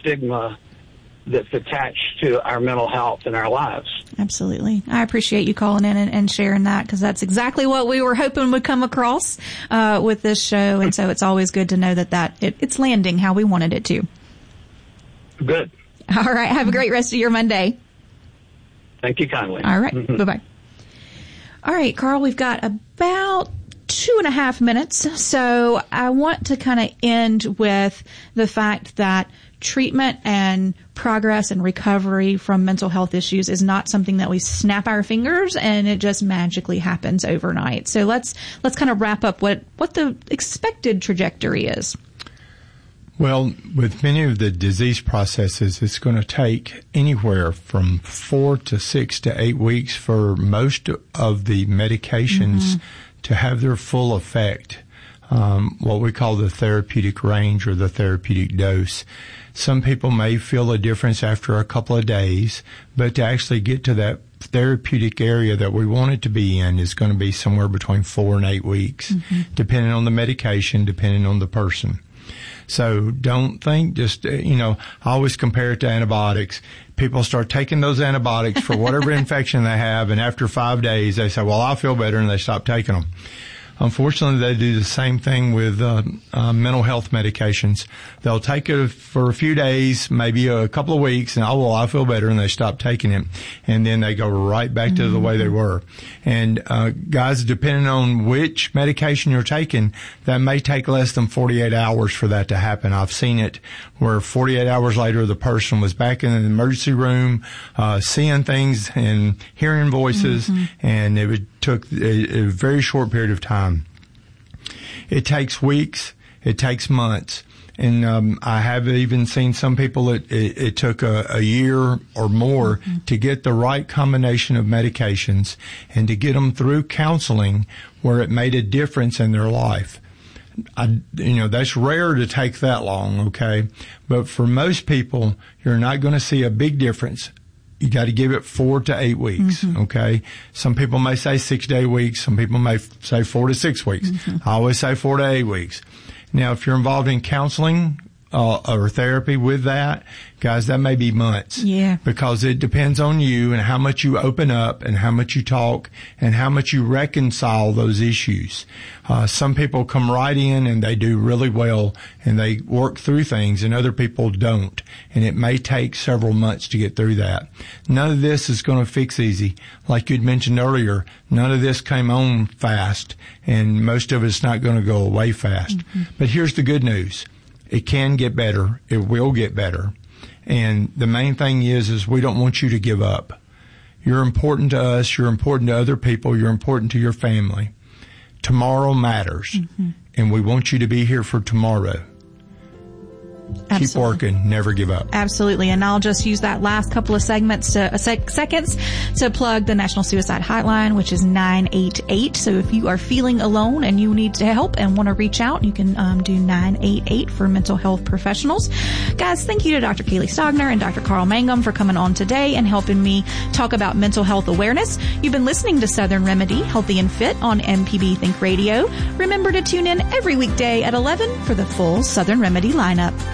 stigma that's attached to our mental health in our lives. Absolutely. I appreciate you calling in and sharing that, because that's exactly what we were hoping would come across with this show. And so it's always good to know that it's landing how we wanted it to. Good. All right. Have a great rest of your Monday. Thank you kindly. All right. Bye-bye. All right, Carl, we've got about 2.5 minutes. So I want to kind of end with the fact that treatment and progress and recovery from mental health issues is not something that we snap our fingers and it just magically happens overnight. So let's kind of wrap up what the expected trajectory is. Well, with many of the disease processes, it's going to take anywhere from 4 to 6 to 8 weeks for most of the medications to have their full effect, what we call the therapeutic range or the therapeutic dose. Some people may feel a difference after a couple of days, but to actually get to that therapeutic area that we want it to be in is going to be somewhere between 4 and 8 weeks, depending on the medication, depending on the person. So don't think just, I always compare it to antibiotics. People start taking those antibiotics for whatever infection they have, and after 5 days they say, well, I feel better, and they stop taking them. Unfortunately, they do the same thing with mental health medications. They'll take it for a few days, maybe a couple of weeks, and I feel better, and they stop taking it. And then they go right back to the way they were. And guys, depending on which medication you're taking, that may take less than 48 hours for that to happen. I've seen it where 48 hours later the person was back in the emergency room, seeing things and hearing voices, and it took a very short period of time. It takes weeks. It takes months. And I have even seen some people it took a year or more to get the right combination of medications and to get them through counseling where it made a difference in their life. That's rare to take that long, okay? But for most people, you're not going to see a big difference. You got to give it 4 to 8 weeks, okay? Some people may say 6 to 8 weeks. Some people may say 4 to 6 weeks. I always say 4 to 8 weeks. Now, if you're involved in counseling or therapy with that, guys, that may be months. Yeah. Because it depends on you and how much you open up and how much you talk and how much you reconcile those issues. Some people come right in and they do really well and they work through things, and other people don't. And it may take several months to get through that. None of this is going to fix easy. Like you'd mentioned earlier, none of this came on fast, and most of it's not going to go away fast. But here's the good news. It can get better. It will get better. And the main thing is we don't want you to give up. You're important to us. You're important to other people. You're important to your family. Tomorrow matters. And we want you to be here for tomorrow. Absolutely. Keep working. Never give up. Absolutely. And I'll just use that last couple of seconds to plug the National Suicide Hotline, which is 988. So if you are feeling alone and you need help and want to reach out, you can do 988 for mental health professionals. Guys, thank you to Dr. Kaylee Stogner and Dr. Carl Mangum for coming on today and helping me talk about mental health awareness. You've been listening to Southern Remedy, Healthy and Fit on MPB Think Radio. Remember to tune in every weekday at 11 for the full Southern Remedy lineup.